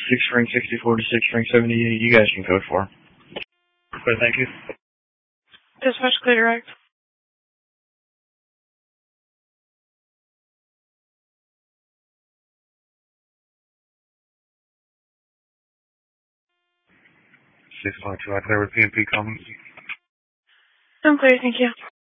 6 string 64 to 6 string 78, you guys can code 4. Okay, thank you. Dispatch clear direct. I clear with PMP Commons. I'm clear, thank you.